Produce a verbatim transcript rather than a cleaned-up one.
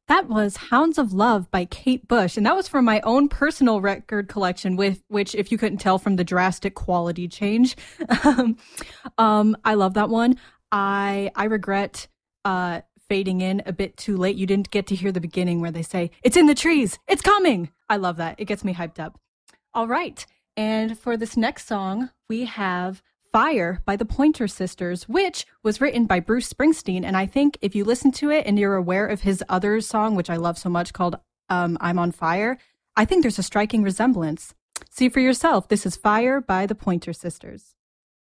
That was Hounds of Love by Kate Bush, and that was from my own personal record collection, with which, if you couldn't tell from the drastic quality change, um, um, I love that one. I I regret uh, fading in a bit too late. You didn't get to hear the beginning where they say, "It's in the trees, it's coming." I love that. It gets me hyped up. All right, and for this next song, we have Fire by the Pointer Sisters, which was written by Bruce Springsteen. And I think if you listen to it and you're aware of his other song, which I love so much, called um, I'm on Fire, I think there's a striking resemblance. See for yourself. This is Fire by the Pointer Sisters.